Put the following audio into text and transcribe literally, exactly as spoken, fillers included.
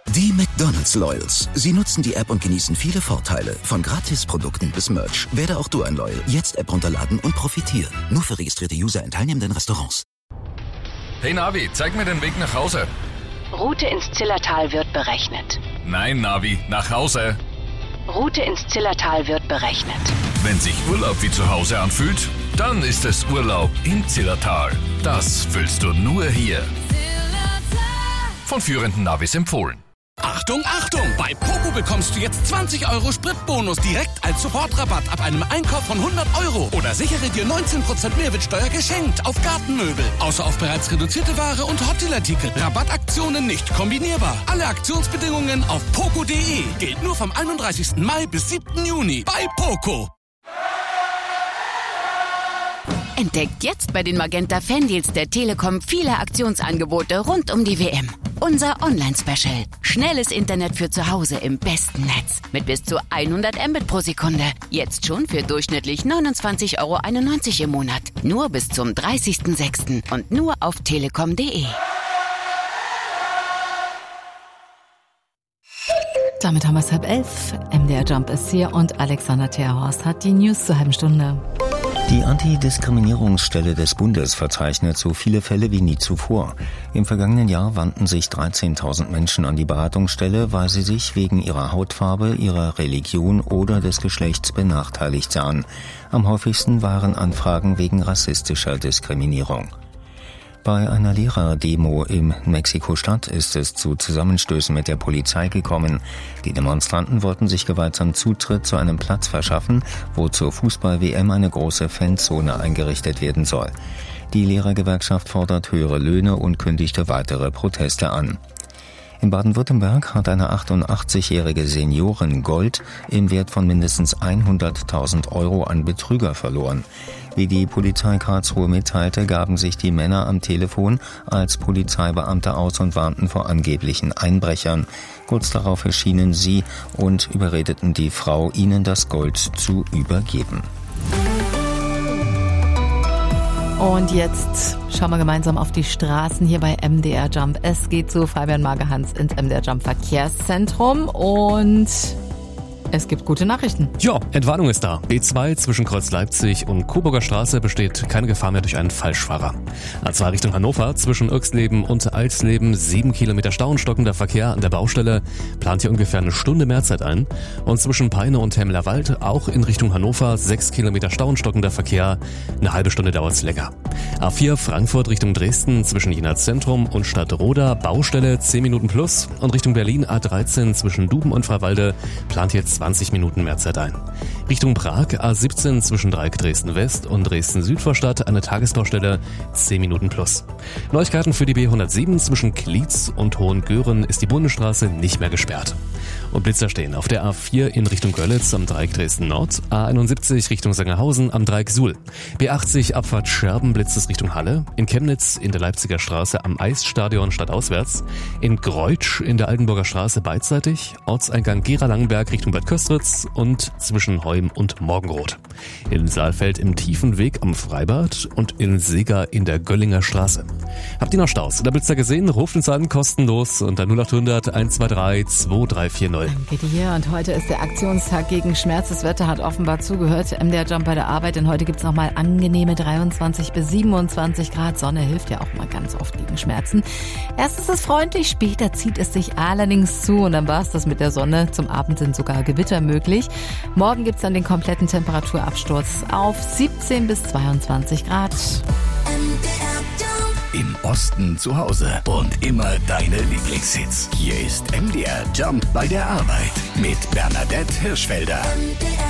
Die McDonald's Loyals. Sie nutzen die App und genießen viele Vorteile. Von Gratisprodukten bis Merch. Werde auch du ein Loyal. Jetzt App runterladen und profitieren. Nur für registrierte User in teilnehmenden Restaurants. Hey Navi, zeig mir den Weg nach Hause. Route ins Zillertal wird berechnet. Nein, Navi, nach Hause. Route ins Zillertal wird berechnet. Wenn sich Urlaub wie zu Hause anfühlt, dann ist es Urlaub im Zillertal. Das fühlst du nur hier. Von führenden Navis empfohlen. Achtung, Achtung! Bei Poco bekommst du jetzt zwanzig Euro Spritbonus direkt als Sofortrabatt ab einem Einkauf von hundert Euro. Oder sichere dir neunzehn Prozent Mehrwertsteuer geschenkt auf Gartenmöbel. Außer auf bereits reduzierte Ware und Hotelartikel. Rabattaktionen nicht kombinierbar. Alle Aktionsbedingungen auf poco punkt de. Gilt nur vom einunddreißigsten Mai bis siebten Juni bei Poco. Entdeckt jetzt bei den Magenta Fandeals der Telekom viele Aktionsangebote rund um die W M. Unser Online-Special. Schnelles Internet für zu Hause im besten Netz. Mit bis zu hundert Mbit pro Sekunde. Jetzt schon für durchschnittlich neunundzwanzig Euro einundneunzig im Monat. Nur bis zum dreißigsten sechsten und nur auf telekom punkt de. Damit haben wir es halb elf. M D R Jump ist hier und Alexander Terhorst hat die News zur halben Stunde. Die Antidiskriminierungsstelle des Bundes verzeichnet so viele Fälle wie nie zuvor. Im vergangenen Jahr wandten sich dreizehntausend Menschen an die Beratungsstelle, weil sie sich wegen ihrer Hautfarbe, ihrer Religion oder des Geschlechts benachteiligt sahen. Am häufigsten waren Anfragen wegen rassistischer Diskriminierung. Bei einer Lehrerdemo in Mexiko-Stadt ist es zu Zusammenstößen mit der Polizei gekommen. Die Demonstranten wollten sich gewaltsam Zutritt zu einem Platz verschaffen, wo zur Fußball-W M eine große Fanzone eingerichtet werden soll. Die Lehrergewerkschaft fordert höhere Löhne und kündigte weitere Proteste an. In Baden-Württemberg hat eine achtundachtzigjährige Seniorin Gold im Wert von mindestens hunderttausend Euro an Betrüger verloren. Wie die Polizei Karlsruhe mitteilte, gaben sich die Männer am Telefon als Polizeibeamte aus und warnten vor angeblichen Einbrechern. Kurz darauf erschienen sie und überredeten die Frau, ihnen das Gold zu übergeben. Und jetzt schauen wir gemeinsam auf die Straßen hier bei M D R Jump. Es geht zu Fabian Magerhans ins M D R Jump Verkehrszentrum und es gibt gute Nachrichten. Ja, Entwarnung ist da. B zwei zwischen Kreuz Leipzig und Coburger Straße besteht keine Gefahr mehr durch einen Falschfahrer. A zwei Richtung Hannover zwischen Irxleben und Alsleben sieben Kilometer Stau und stockender Verkehr an der Baustelle. Plant hier ungefähr eine Stunde Mehrzeit ein. Und zwischen Peine und Hemmerwald auch in Richtung Hannover sechs Kilometer Stau und stockender Verkehr. Eine halbe Stunde dauert's länger. A vier Frankfurt Richtung Dresden zwischen Jena Zentrum und Stadtroda Baustelle zehn Minuten plus. Und Richtung Berlin A dreizehn zwischen Duben und Freiwalde plant jetzt zwanzig Minuten Mehrzeit ein. Richtung Prag A siebzehn zwischen Dreieck Dresden West und Dresden Südvorstadt eine Tagesbaustelle zehn Minuten plus. Neuigkeiten für die B hundertsieben zwischen Klietz und Hohengören ist die Bundesstraße nicht mehr gesperrt. Und Blitzer stehen auf der A vier in Richtung Görlitz am Dreieck Dresden Nord, A einundsiebzig Richtung Sangerhausen am Dreieck Suhl, B achtzig Abfahrt Scherben blitzt es Richtung Halle, in Chemnitz in der Leipziger Straße am Eisstadion stadtauswärts, in Greutsch in der Altenburger Straße beidseitig, Ortseingang Gera-Langenberg Richtung Bad Köstritz und zwischen Heum und Morgenroth. In Saalfeld im Tiefenweg am Freibad und in Seger in der Göllinger Straße. Habt ihr noch Staus oder Blitzer gesehen? Ruft uns an, kostenlos unter null acht hundert eins zwei drei zwei drei vier null. Danke dir. Und heute ist der Aktionstag gegen Schmerz. Das Wetter hat offenbar zugehört. M D R Jump bei der Arbeit, denn heute gibt's nochmal angenehme dreiundzwanzig bis siebenundzwanzig Grad. Sonne hilft ja auch mal ganz oft gegen Schmerzen. Erst ist es freundlich, später zieht es sich allerdings zu und dann war's das mit der Sonne. Zum Abend sind sogar Gewitter möglich. Morgen gibt's dann den kompletten Temperaturabsturz auf siebzehn bis zweiundzwanzig Grad. Im Osten zu Hause und immer deine Lieblingshits. Hier ist M D R Jump bei der Arbeit mit Bernadette Hirschfelder.